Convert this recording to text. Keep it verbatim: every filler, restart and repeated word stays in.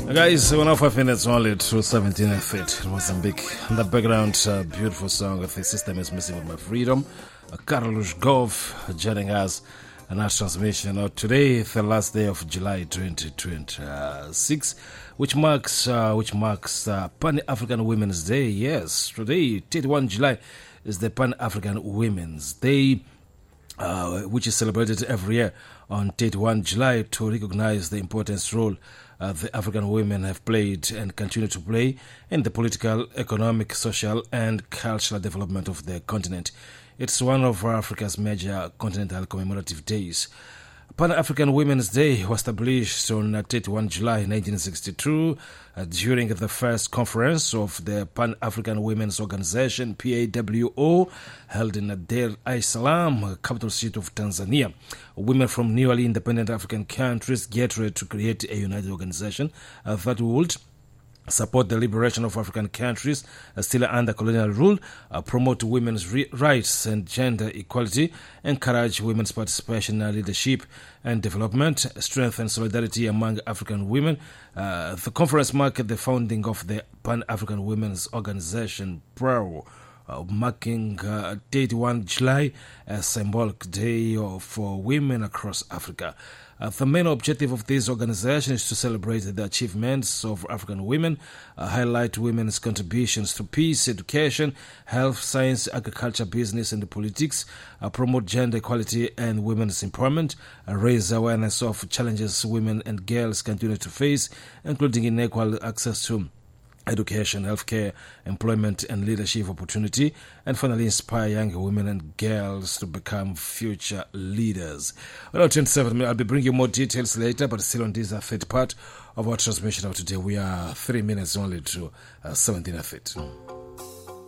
Guys, we're now five minutes only to seventeen and fit. Mozambique. In the background, uh, beautiful song of The System Is Messing With My Freedom. Uh, Carlos Gove joining us in our transmission. Uh, today, the last day of July twenty twenty-six, which marks uh, which marks uh, Pan-African Women's Day. Yes, today, thirty-first of July, is the Pan-African Women's Day, uh, which is celebrated every year on thirty-first of July to recognize the important role Uh, the African women have played and continue to play in the political, economic, social, and cultural development of the continent. It's one of Africa's major continental commemorative days. Pan-African Women's Day was established on thirty-first of July nineteen sixty-two uh, during the first conference of the Pan-African Women's Organization, P A W O, held in Dar es Salaam, capital city of Tanzania. Women from newly independent African countries get ready to create a united organization uh, that would support the liberation of African countries uh, still under colonial rule, uh, promote women's re- rights and gender equality, encourage women's participation in leadership and development, strengthen solidarity among African women. Uh, the conference marked the founding of the Pan-African Women's Organization, P A W O, Uh, marking uh, thirty-first of July, a symbolic day for women across Africa. Uh, the main objective of this organization is to celebrate the achievements of African women, uh, highlight women's contributions to peace, education, health, science, agriculture, business, and politics, uh, promote gender equality and women's empowerment, uh, raise awareness of challenges women and girls continue to face, including unequal access to education, healthcare, employment, and leadership opportunity, and finally inspire young women and girls to become future leaders. Well, twenty-seven, I'll be bringing you more details later, but still on this uh, third part of our transmission of today. We are three minutes only to uh, seventeen of it.